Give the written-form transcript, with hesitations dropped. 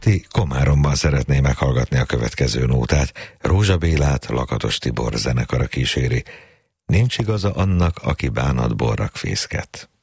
Pesti Komáromban szeretné meghallgatni a következő nótát. Rózsa Bélát Lakatos Tibor zenekara kíséri. Nincs igaza annak, aki bánatból rak fészket.